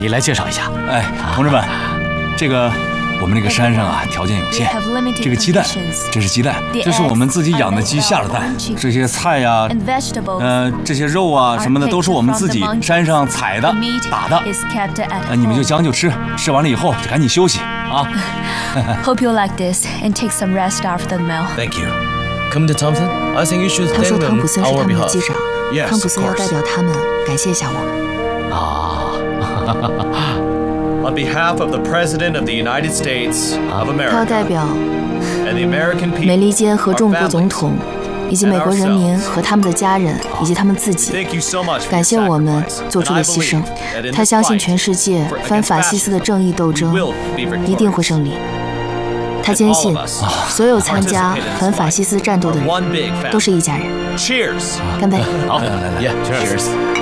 你来介绍一下。 哎，同志们，这个我们这个山上啊，条件有限。这个鸡蛋，这是鸡蛋，这是我们自己养的鸡下的蛋。这些菜呀，这些肉啊什么的，都是我们自己山上采的、打的。你们就将就吃，吃完了以后就赶紧休息啊。 Hope you like this and take some rest after the meal. Thank you. Coming to Thompson, I think you should 他 thank 说 them 汤普森 on 是他 our 们的 behalf. 机长， Yes, 汤普森要 of 代 course. 表他们感谢一下我。 啊， On behalf of the President of the United States of 他要代 America 表 and the American 美 people, 利坚合众 our 国总 families, 统以及美国人民和他们的家人以及他们自己， thank you so much for 感 your 谢我们 sacrifice. 做出 And 的 I 牺牲 believe that in。 他 this 相信 fight 全世界 for 反 against 法西斯的 fascism, 正义斗 we 争 will be 一定会 victorious. 胜利。他坚信 And all of us 所有参加 participated in this 反法西斯战斗的 fight. 人 One big 都是 family. 一家人。 Cheers. 干杯！ 好， Yeah, cheers.